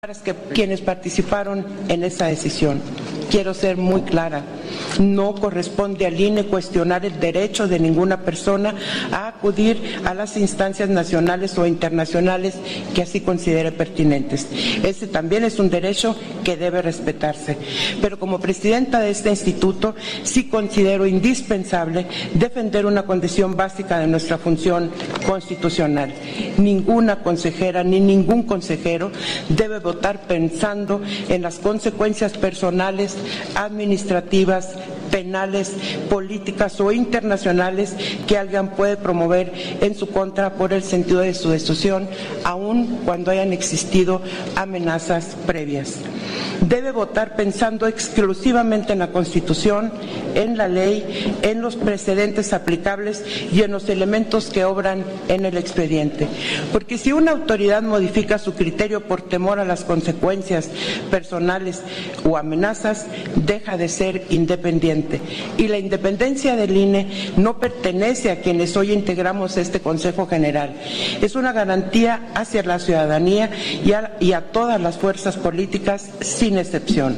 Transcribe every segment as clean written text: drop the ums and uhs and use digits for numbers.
que quienes participaron en esa decisión. Quiero ser muy clara, no corresponde al INE cuestionar el derecho de ninguna persona a acudir a las instancias nacionales o internacionales que así considere pertinentes. Ese también es un derecho que debe respetarse. Pero como presidenta de este instituto, sí considero indispensable defender una condición básica de nuestra función constitucional. Ninguna consejera ni ningún consejero debe votar pensando en las consecuencias personales, administrativas, penales, políticas o internacionales que alguien puede promover en su contra por el sentido de su decisión, aun cuando hayan existido amenazas previas. Debe votar pensando exclusivamente en la Constitución, en la ley, en los precedentes aplicables y en los elementos que obran en el expediente. Porque si una autoridad modifica su criterio por temor a las consecuencias personales o amenazas, deja de ser independiente. Y la independencia del INE no pertenece a quienes hoy integramos este Consejo General. Es una garantía hacia la ciudadanía y a todas las fuerzas políticas sin excepción.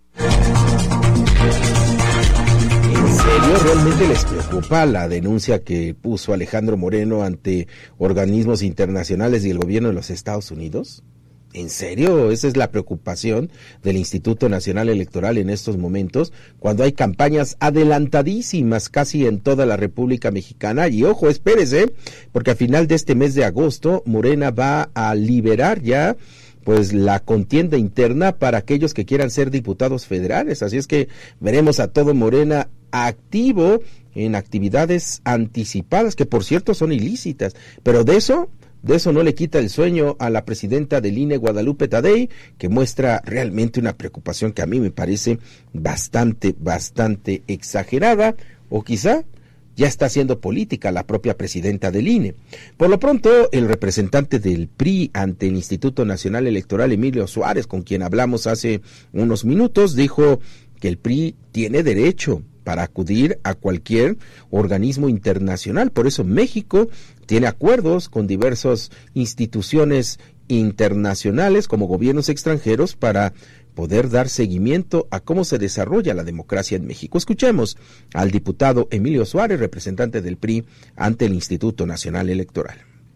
¿En serio realmente les preocupa la denuncia que puso Alejandro Moreno ante organismos internacionales y el gobierno de los Estados Unidos? ¿En serio? Esa es la preocupación del Instituto Nacional Electoral en estos momentos, cuando hay campañas adelantadísimas casi en toda la República Mexicana. Y ojo, espérese, porque a final de este mes de agosto, Morena va a liberar ya pues la contienda interna para aquellos que quieran ser diputados federales. Así es que veremos a todo Morena activo en actividades anticipadas, que por cierto son ilícitas, pero de eso no le quita el sueño a la presidenta del INE, Guadalupe Tadei, que muestra realmente una preocupación que a mí me parece bastante exagerada, o quizá ya está haciendo política la propia presidenta del INE. Por lo pronto, el representante del PRI ante el Instituto Nacional Electoral, Emilio Suárez, con quien hablamos hace unos minutos, dijo que el PRI tiene derecho para acudir a cualquier organismo internacional. Por eso México tiene acuerdos con diversas instituciones internacionales como gobiernos extranjeros para poder dar seguimiento a cómo se desarrolla la democracia en México. Escuchemos al diputado Emilio Suárez, representante del PRI ante el Instituto Nacional Electoral.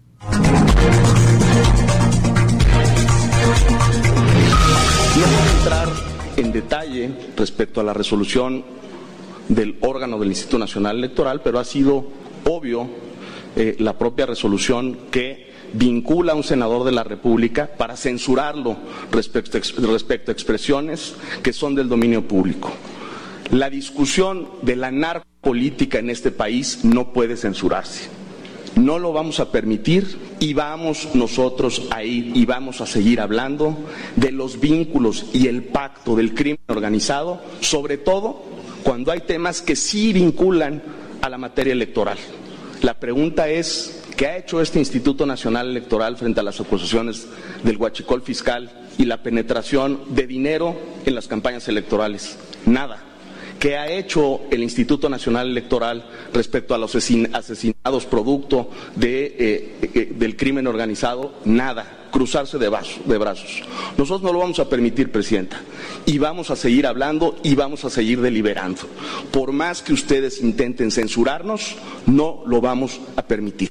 No voy a entrar en detalle respecto a la resolución del órgano del Instituto Nacional Electoral, pero ha sido obvio la propia resolución que vincula a un senador de la República para censurarlo respecto a expresiones que son del dominio público. La discusión de la narcopolítica en este país no puede censurarse. No lo vamos a permitir y vamos nosotros a ir y vamos a seguir hablando de los vínculos y el pacto del crimen organizado, sobre todo cuando hay temas que sí vinculan a la materia electoral. La pregunta es, ¿qué ha hecho este Instituto Nacional Electoral frente a las acusaciones del huachicol fiscal y la penetración de dinero en las campañas electorales? Nada. ¿Qué ha hecho el Instituto Nacional Electoral respecto a los asesinados producto del crimen organizado? Nada. Cruzarse de brazos. Nosotros no lo vamos a permitir, Presidenta, y vamos a seguir hablando y vamos a seguir deliberando. Por más que ustedes intenten censurarnos, no lo vamos a permitir.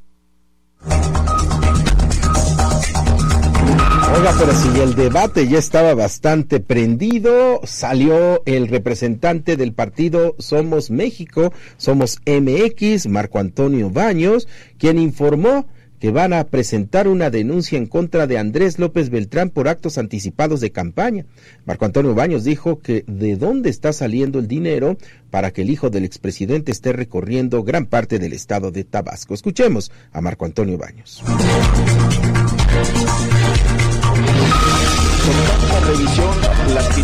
Oiga, pero si el debate ya estaba bastante prendido, salió el representante del partido Somos México, Somos MX, Marco Antonio Baños, quien informó que van a presentar una denuncia en contra de Andrés López Beltrán por actos anticipados de campaña. Marco Antonio Baños dijo que de dónde está saliendo el dinero para que el hijo del expresidente esté recorriendo gran parte del estado de Tabasco. Escuchemos a Marco Antonio Baños. Con tanta revisión, las finanzas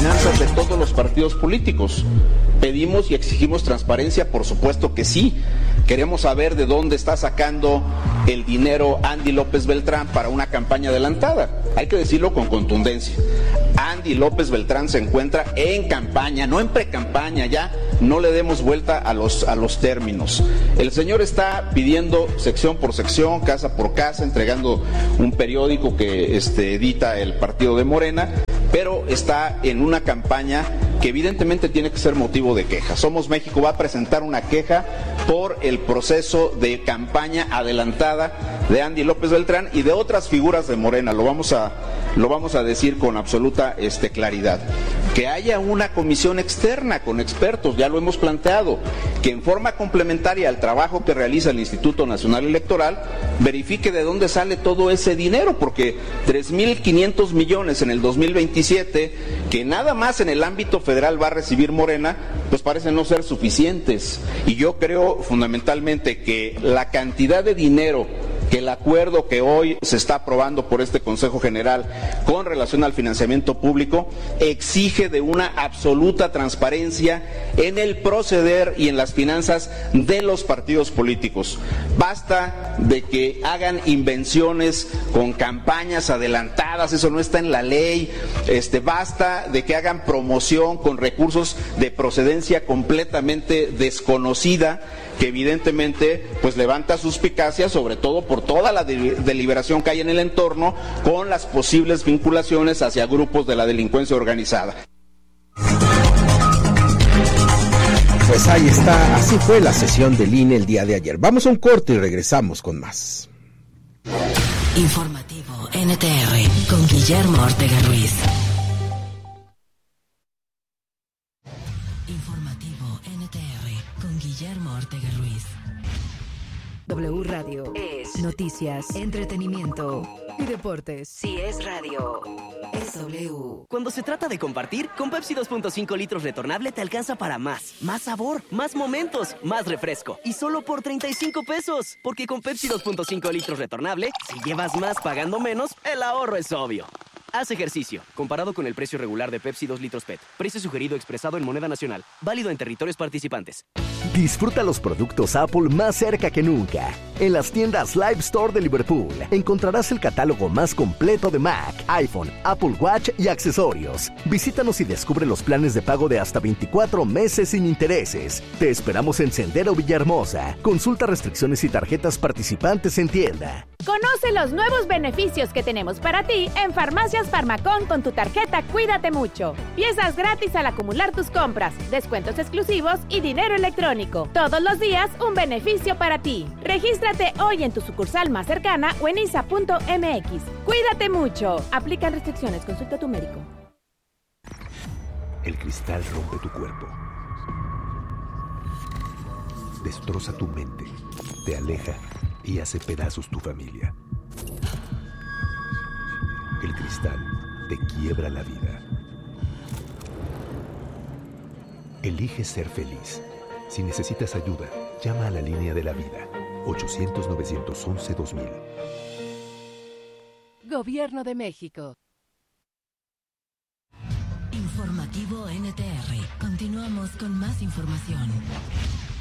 finanzas de todos los partidos políticos. ¿Pedimos y exigimos transparencia? Por supuesto que sí. Queremos saber de dónde está sacando el dinero Andy López Beltrán para una campaña adelantada. Hay que decirlo con contundencia. Andy López Beltrán se encuentra en campaña, no en precampaña, ya no le demos vuelta a los términos. El señor está pidiendo sección por sección, casa por casa, entregando un periódico que edita el partido de Morena, pero está en una campaña que evidentemente tiene que ser motivo de queja. Somos México va a presentar una queja por el proceso de campaña adelantada de Andy López Beltrán y de otras figuras de Morena. Lo vamos a decir con absoluta claridad. Que haya una comisión externa con expertos, ya lo hemos planteado, que en forma complementaria al trabajo que realiza el Instituto Nacional Electoral, verifique de dónde sale todo ese dinero, porque 3.500 millones en el 2027, que nada más en el ámbito federal va a recibir Morena, pues parece no ser suficientes. Y yo creo fundamentalmente que la cantidad de dinero que el acuerdo que hoy se está aprobando por este Consejo General con relación al financiamiento público exige de una absoluta transparencia en el proceder y en las finanzas de los partidos políticos. Basta de que hagan invenciones con campañas adelantadas, eso no está en la ley. Basta de que hagan promoción con recursos de procedencia completamente desconocida, que evidentemente pues levanta suspicacias, sobre todo por toda la deliberación que hay en el entorno con las posibles vinculaciones hacia grupos de la delincuencia organizada. Pues ahí está, así fue la sesión del INE el día de ayer. Vamos a un corte y regresamos con más. Informativo NTR con Guillermo Ortega Ruiz. Informativo NTR con Guillermo Ortega Ruiz. W Radio es noticias, entretenimiento y deportes. Si es radio, es W. Cuando se trata de compartir, con Pepsi 2.5 litros retornable te alcanza para más sabor, más momentos, más refresco. Y solo por 35 pesos. Porque con Pepsi 2.5 litros retornable, si llevas más pagando menos, el ahorro es obvio. Haz ejercicio, comparado con el precio regular de Pepsi 2 litros PET. Precio sugerido expresado en moneda nacional. Válido en territorios participantes. Disfruta los productos Apple más cerca que nunca. En las tiendas Live Store de Liverpool encontrarás el catálogo más completo de Mac, iPhone, Apple Watch y accesorios. Visítanos y descubre los planes de pago de hasta 24 meses sin intereses. Te esperamos en Sendero Villahermosa. Consulta restricciones y tarjetas participantes en tienda. Conoce los nuevos beneficios que tenemos para ti en Farmacias Farmacón con tu tarjeta Cuídate Mucho. Piezas gratis al acumular tus compras, descuentos exclusivos y dinero electrónico. Todos los días un beneficio para ti. Regístrate hoy en tu sucursal más cercana o en isa.mx. Cuídate mucho. Aplican restricciones. Consulta a tu médico. El cristal rompe tu cuerpo. Destroza tu mente. Te aleja y hace pedazos tu familia. El cristal te quiebra la vida. Elige ser feliz. Si necesitas ayuda, llama a la línea de la vida. 800-911-2000. Gobierno de México. Informativo NTR. Continuamos con más información.